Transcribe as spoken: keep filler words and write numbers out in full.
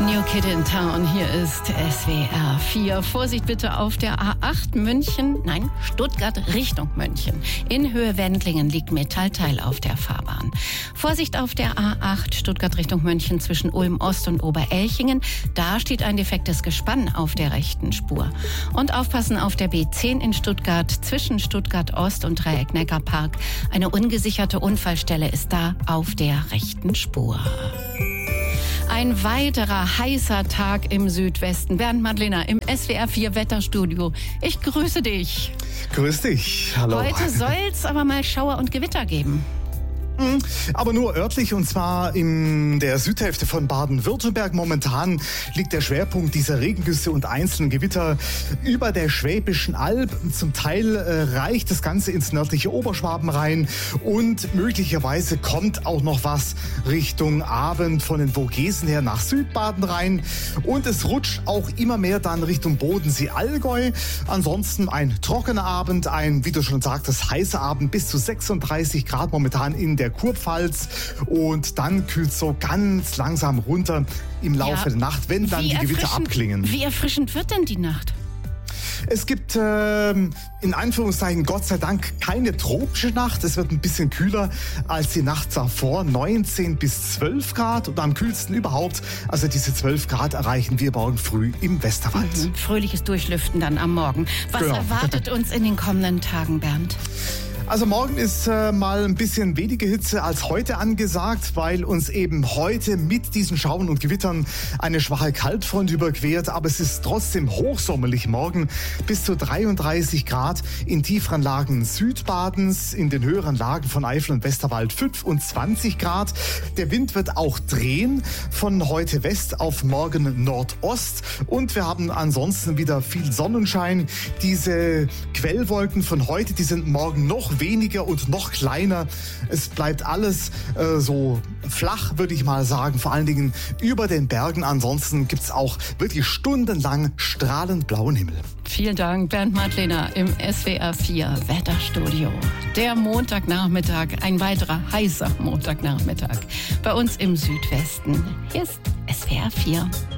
New Kid in Town, hier ist S W R vier. Vorsicht bitte auf der A acht München, nein, Stuttgart Richtung München. In Höhe Wendlingen liegt Metallteil auf der Fahrbahn. Vorsicht auf der A acht Stuttgart Richtung München zwischen Ulm Ost und Oberelchingen. Da steht ein defektes Gespann auf der rechten Spur. Und aufpassen auf der B zehn in Stuttgart zwischen Stuttgart Ost und Dreieck Neckarpark. Eine ungesicherte Unfallstelle ist da auf der rechten Spur. Ein weiterer heißer Tag im Südwesten. Bernd Madlener im S W R vier Wetterstudio. Ich grüße dich. Grüß dich. Hallo. Heute soll's aber mal Schauer und Gewitter geben. Aber nur örtlich, und zwar in der Südhälfte von Baden-Württemberg. Momentan liegt der Schwerpunkt dieser Regengüsse und einzelnen Gewitter über der Schwäbischen Alb. Zum Teil äh, reicht das Ganze ins nördliche Oberschwaben rein und möglicherweise kommt auch noch was Richtung Abend von den Vogesen her nach Südbaden rein. Und es rutscht auch immer mehr dann Richtung Bodensee-Allgäu. Ansonsten ein trockener Abend, ein, wie du schon sagtest, heißer Abend, bis zu sechsunddreißig Grad momentan in der der Kurpfalz, und dann kühlt es so ganz langsam runter im Laufe ja, der Nacht, wenn dann die Gewitter abklingen. Wie erfrischend wird denn die Nacht? Es gibt äh, in Anführungszeichen Gott sei Dank keine tropische Nacht. Es wird ein bisschen kühler als die Nacht davor, neunzehn bis zwölf Grad und am kühlsten überhaupt. Also diese zwölf Grad erreichen wir morgen früh im Westerwald. Mhm. Fröhliches Durchlüften dann am Morgen. Was genau. erwartet uns in den kommenden Tagen, Bernd? Also morgen ist äh, mal ein bisschen weniger Hitze als heute angesagt, weil uns eben heute mit diesen Schauern und Gewittern eine schwache Kaltfront überquert. Aber es ist trotzdem hochsommerlich morgen, bis zu dreiunddreißig Grad in tieferen Lagen Südbadens, in den höheren Lagen von Eifel und Westerwald fünfundzwanzig Grad. Der Wind wird auch drehen von heute West auf morgen Nordost, und wir haben ansonsten wieder viel Sonnenschein. Diese Quellwolken von heute, die sind morgen noch weniger und noch kleiner. Es bleibt alles äh, so flach, würde ich mal sagen, vor allen Dingen über den Bergen. Ansonsten gibt es auch wirklich stundenlang strahlend blauen Himmel. Vielen Dank, Bernd Madlener im S W R vier Wetterstudio. Der Montagnachmittag, ein weiterer heißer Montagnachmittag bei uns im Südwesten. Hier ist S W R vier.